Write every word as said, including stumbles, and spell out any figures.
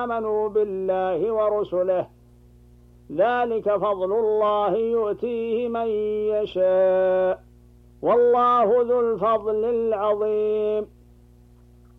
آمنوا بالله ورسله ذلك فضل الله يؤتيه من يشاء والله ذو الفضل العظيم.